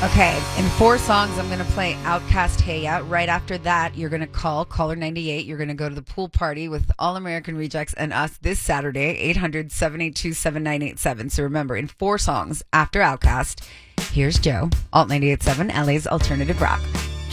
Okay, in 4 songs, I'm going to play Outcast Hey Ya. Right after that, you're going to call Caller 98. You're going to go to the pool party with All American Rejects and us this Saturday, 800-782-7987. So remember, in 4 songs after Outcast, here's Joe, Alt 98.7, LA's Alternative Rock.